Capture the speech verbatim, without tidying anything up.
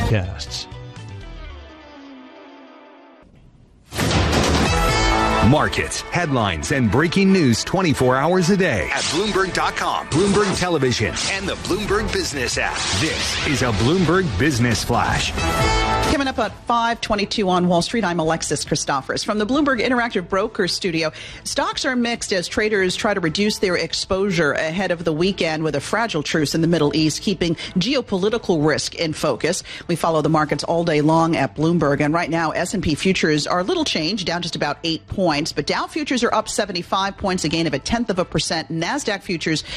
podcasts. Markets, headlines, and breaking news twenty-four hours a day at Bloomberg dot com, Bloomberg Television, and the Bloomberg Business app. This is a Bloomberg Business Flash. Coming up at five twenty-two on Wall Street, I'm Alexis Christophorous. From the Bloomberg Interactive Brokers studio, stocks are mixed as traders try to reduce their exposure ahead of the weekend with a fragile truce in the Middle East, keeping geopolitical risk in focus. We follow the markets all day long at Bloomberg, and right now S and P futures are a little changed, down just about eight points, but Dow futures are up seventy-five points, a gain of a tenth of a percent. NASDAQ futures